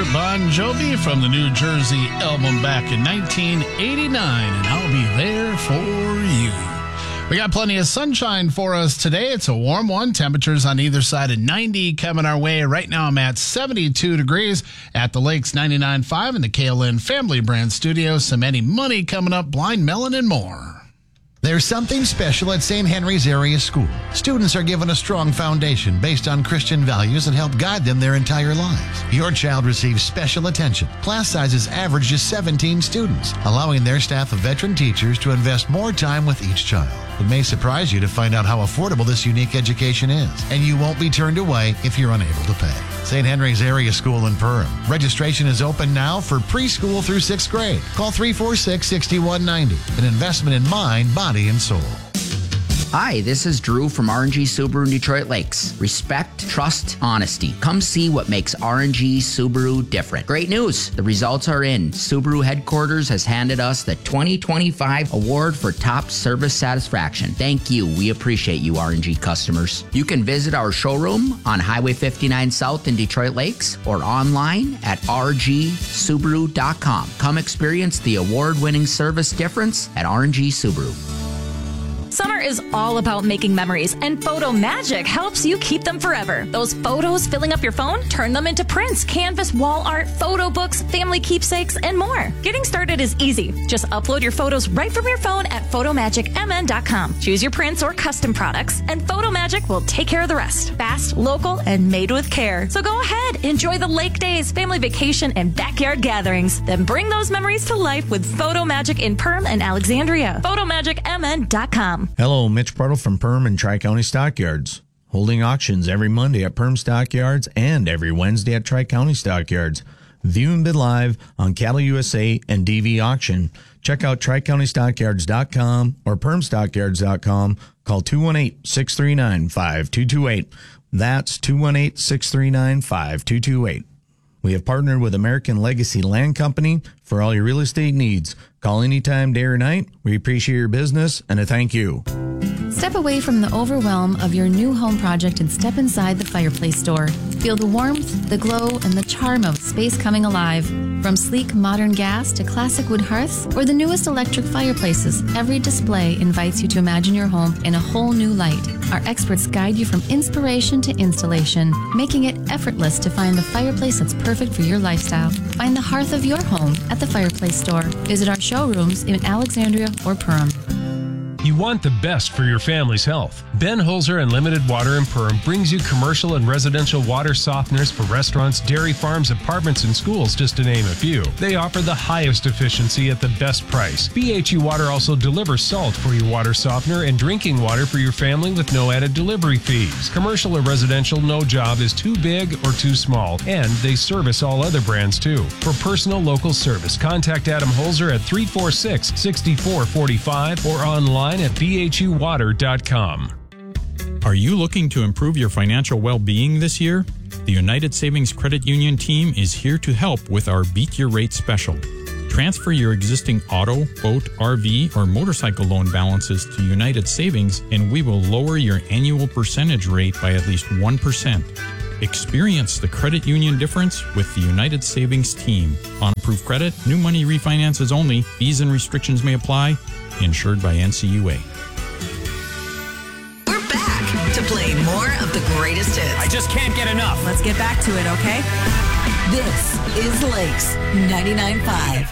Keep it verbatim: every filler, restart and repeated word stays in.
Robert Bon Jovi from the New Jersey album back in nineteen eighty-nine, and I'll be there for you. We got plenty of sunshine for us today. It's a warm one. Temperatures on either side of ninety coming our way. Right now I'm at seventy-two degrees at the Lakes ninety-nine point five in the K L N Family Brand Studio. Some Any Money coming up, Blind Melon, and more. There's something special at Saint Henry's Area School. Students are given a strong foundation based on Christian values that help guide them their entire lives. Your child receives special attention. Class sizes average just seventeen students, allowing their staff of veteran teachers to invest more time with each child. It may surprise you to find out how affordable this unique education is, and you won't be turned away if you're unable to pay. Saint Henry's Area School in Perham. Registration is open now for preschool through sixth grade. Call three four six, six one nine zero. An investment in mind, body, and soul. Hi, this is Drew from R and G Subaru in Detroit Lakes. Respect, trust, honesty. Come see what makes R and G Subaru different. Great news! The results are in. Subaru headquarters has handed us the twenty twenty-five award for top service satisfaction. Thank you. We appreciate you, R and G customers. You can visit our showroom on Highway fifty-nine South in Detroit Lakes or online at r g subaru dot com. Come experience the award-winning service difference at R and G Subaru. Summer is all about making memories, and Photo Magic helps you keep them forever. Those photos filling up your phone, turn them into prints, canvas, wall art, photo books, family keepsakes, and more. Getting started is easy. Just upload your photos right from your phone at photo magic m n dot com. Choose your prints or custom products, and Photo Magic will take care of the rest. Fast, local, and made with care. So go ahead, enjoy the lake days, family vacation, and backyard gatherings. Then bring those memories to life with Photo Magic in Perham and Alexandria. photo magic m n dot com. Hello, Mitch Partle from Perham and Tri-County Stockyards. Holding auctions every Monday at Perham Stockyards and every Wednesday at Tri-County Stockyards. View and bid live on Cattle U S A and D V Auction. Check out tri county stockyards dot com or perham stockyards dot com. Call two one eight, six three nine, five two two eight. That's two one eight, six three nine, five two two eight. We have partnered with American Legacy Land Company for all your real estate needs. Call anytime, day or night. We appreciate your business and a thank you. Step away from the overwhelm of your new home project and step inside the Fireplace Store. Feel the warmth, the glow, and the charm of space coming alive. From sleek modern gas to classic wood hearths or the newest electric fireplaces, every display invites you to imagine your home in a whole new light. Our experts guide you from inspiration to installation, making it effortless to find the fireplace that's perfect for your lifestyle. Find the hearth of your home at the Fireplace Store. Visit our showrooms in Alexandria or Perham. You want the best for your family's health. Ben Holzer Unlimited Water in Perham brings you commercial and residential water softeners for restaurants, dairy farms, apartments, and schools, just to name a few. They offer the highest efficiency at the best price. B H U Water also delivers salt for your water softener and drinking water for your family with no added delivery fees. Commercial or residential, no job is too big or too small, and they service all other brands too. For personal local service, contact Adam Holzer at three four six, six four four five or online at b h u water dot com. Are you looking to improve your financial well-being this year? The United Savings Credit Union team is here to help with our Beat Your Rate special. Transfer your existing auto, boat, R V, or motorcycle loan balances to United Savings, and we will lower your annual percentage rate by at least one percent. Experience the credit union difference with the United Savings team. On approved credit, new money refinances only. Fees and restrictions may apply. Insured by N C U A. We're back to play more of the greatest hits. I just can't get enough. Let's get back to it, okay? This is Lakes ninety-nine point five.